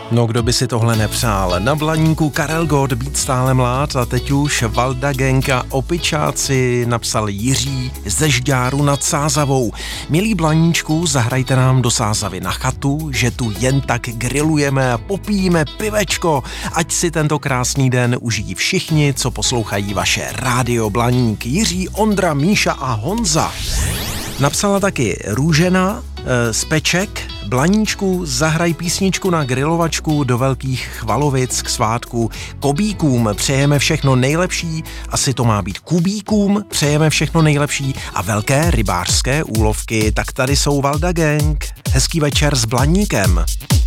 No, kdo by si tohle nepřál? Na Blaníku Karel Gott, Být stále mlád, a teď už Valda Gang a Opičáci, napsal Jiří ze Žďáru nad Sázavou. Milí Blaníčku, zahrajte nám do Sázavy na chatu, že tu jen tak grillujeme a popijeme pivečko, ať si tento krásný den užijí všichni, co poslouchají vaše Rádio Blaník. Jiří, Ondra, Míša a Honza. Napsala taky Růžena z Peček. Blaníčku, zahraj písničku na grilovačku do Velkých Chvalovic k svátku. Kobíkům přejeme všechno nejlepší, asi to má být kubíkům přejeme všechno nejlepší a velké rybářské úlovky. Tak tady jsou Valda Gang. Hezký večer s Blaníkem.